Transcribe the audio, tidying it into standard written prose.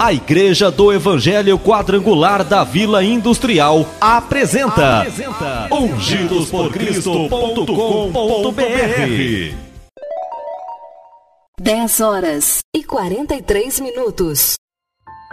A Igreja do Evangelho Quadrangular da Vila Industrial apresenta ungidosporcristo.com.br. 10 horas e 43 minutos.